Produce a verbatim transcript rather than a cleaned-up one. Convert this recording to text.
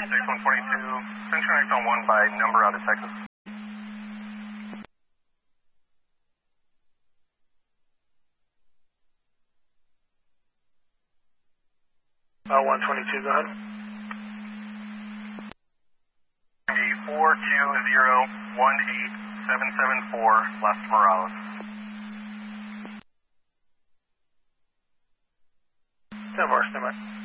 six one twenty-two, Central X on one by number out of Texas. Uh, one twenty-two, go ahead. four two zero one eight seven seven four, Las Morales. ten four, stand by.